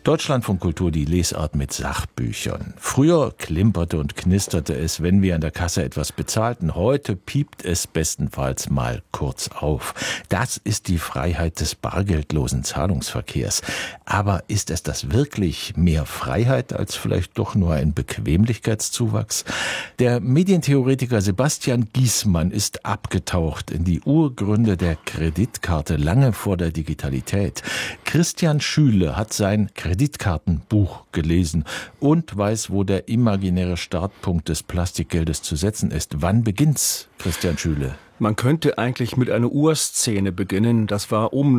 Deutschlandfunk Kultur, die Lesart mit Sachbüchern. Früher klimperte und knisterte es, wenn wir an der Kasse etwas bezahlten. Heute piept es bestenfalls mal kurz auf. Das ist die Freiheit des bargeldlosen Zahlungsverkehrs. Aber ist es das wirklich mehr Freiheit als vielleicht doch nur ein Bequemlichkeitszuwachs? Der Medientheoretiker Sebastian Giesmann ist abgetaucht in die Urgründe der Kreditkarte lange vor der Digitalität. Christian Schüle hat sein Kreditkartenbuch gelesen und weiß, wo der imaginäre Startpunkt des Plastikgeldes zu setzen ist. Wann beginnt's, Christian Schüle? Man könnte eigentlich mit einer Urszene beginnen. Das war um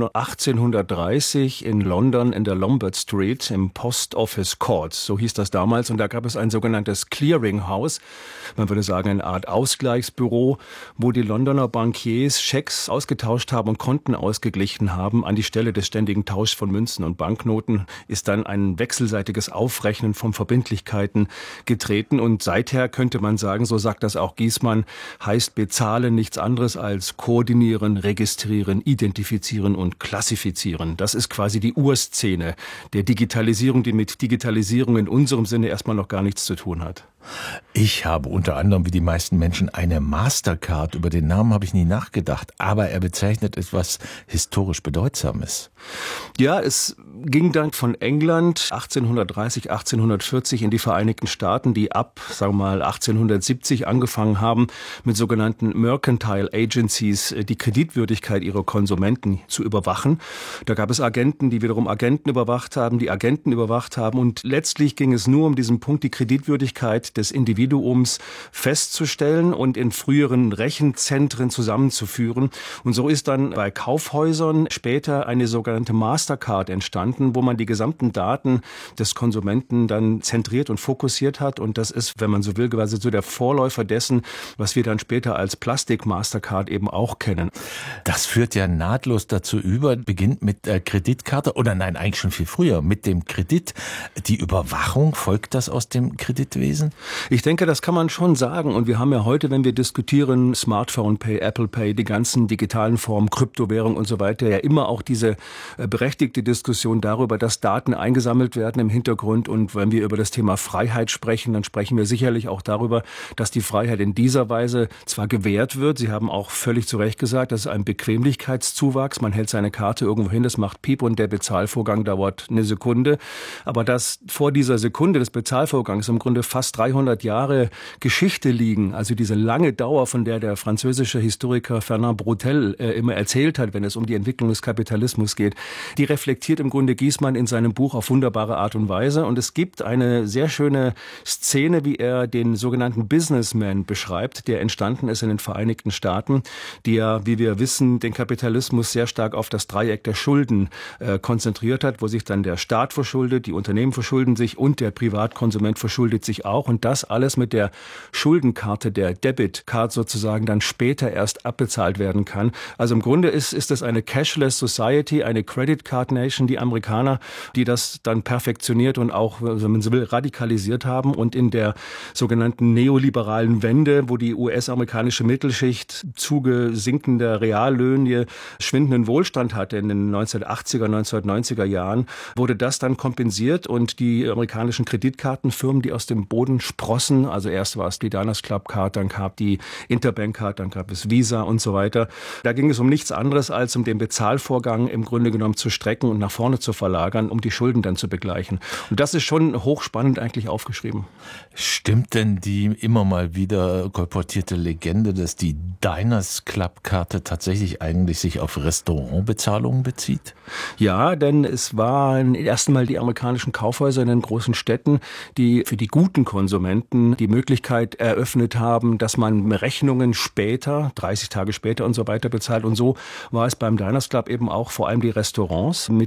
1830 in London in der Lombard Street im Post Office Court. So hieß das damals. Und da gab es ein sogenanntes Clearinghouse. Man würde sagen, eine Art Ausgleichsbüro, wo die Londoner Bankiers Schecks ausgetauscht haben und Konten ausgeglichen haben. An die Stelle des ständigen Tauschs von Münzen und Banknoten ist dann ein wechselseitiges Aufrechnen von Verbindlichkeiten getreten. Und seither könnte man sagen, so sagt das auch Giesmann, heißt bezahlen nichts anderes als koordinieren, registrieren, identifizieren und klassifizieren. Das ist quasi die Urszene der Digitalisierung, die mit Digitalisierung in unserem Sinne erstmal noch gar nichts zu tun hat. Ich habe unter anderem wie die meisten Menschen eine Mastercard. Über den Namen habe ich nie nachgedacht, aber er bezeichnet etwas historisch Bedeutsames. Ja, es ging dann von England 1830, 1840 in die Vereinigten Staaten, die ab, sagen wir mal, 1870 angefangen haben, mit sogenannten Mercantile Agencies die Kreditwürdigkeit ihrer Konsumenten zu überwachen. Da gab es Agenten, die wiederum Agenten überwacht haben, die Agenten überwacht haben und letztlich ging es nur um diesen Punkt, die Kreditwürdigkeit des Individuums festzustellen und in früheren Rechenzentren zusammenzuführen. Und so ist dann bei Kaufhäusern später eine sogenannte Mastercard entstanden, wo man die gesamten Daten des Konsumenten dann zentriert und fokussiert hat. Und das ist, wenn man so will, quasi so der Vorläufer dessen, was wir dann später als Plastik-Mastercard eben auch kennen. Das führt ja nahtlos dazu über, beginnt mit der Kreditkarte, oder nein, eigentlich schon viel früher, mit dem Kredit. Die Überwachung, folgt das aus dem Kreditwesen? Ich denke, das kann man schon sagen. Und wir haben ja heute, wenn wir diskutieren, Smartphone Pay, Apple Pay, die ganzen digitalen Formen, Kryptowährung und so weiter, ja immer auch diese berechtigte Diskussion darüber, dass Daten eingesammelt werden im Hintergrund. Und wenn wir über das Thema Freiheit sprechen, dann sprechen wir sicherlich auch darüber, dass die Freiheit in dieser Weise zwar gewährt wird. Sie haben auch völlig zu Recht gesagt, das ist ein Bequemlichkeitszuwachs. Man hält seine Karte irgendwo hin, das macht Piep und der Bezahlvorgang dauert eine Sekunde. Aber dass vor dieser Sekunde des Bezahlvorgangs im Grunde fast 300 Jahre Geschichte liegen, also diese lange Dauer, von der französische Historiker Fernand Braudel immer erzählt hat, wenn es um die Entwicklung des Kapitalismus geht, die reflektiert im Grunde Giesmann in seinem Buch auf wunderbare Art und Weise. Und es gibt eine sehr schöne Szene, wie er den sogenannten Businessman beschreibt, der entstanden ist in den Vereinigten Staaten, die ja, wie wir wissen, den Kapitalismus sehr stark auf das Dreieck der Schulden konzentriert hat, wo sich dann der Staat verschuldet, die Unternehmen verschulden sich und der Privatkonsument verschuldet sich auch. Und das alles mit der Schuldenkarte, der Debit Card sozusagen, dann später erst abbezahlt werden kann. Also im Grunde ist es eine Cashless Society, eine Credit Card Nation, die Amerikaner, die das dann perfektioniert und auch, wenn man so will, radikalisiert haben. Und in der sogenannten neoliberalen Wende, wo die US-amerikanische Mittelschicht Zuge sinkender Reallöhne schwindenden Wohlstand hatte in den 1980er, 1990er Jahren, wurde das dann kompensiert und die amerikanischen Kreditkartenfirmen, die aus dem Boden sprossen, also erst war es die Diners Club Card, dann gab die Interbank Card, dann gab es Visa und so weiter. Da ging es um nichts anderes, als um den Bezahlvorgang im Grunde genommen zu strecken und nach vorne zu verlagern, um die Schulden dann zu begleichen. Und das ist schon hochspannend eigentlich aufgeschrieben. Stimmt denn die immer mal wieder kolportierte Legende, dass die Diners Club Karte tatsächlich eigentlich sich auf Restaurantbezahlungen bezieht? Ja, denn es waren erst einmal die amerikanischen Kaufhäuser in den großen Städten, die für die guten Konsumenten die Möglichkeit eröffnet haben, dass man Rechnungen später, 30 Tage später und so weiter bezahlt. Und so war es beim Diners Club eben auch vor allem die Restaurants mit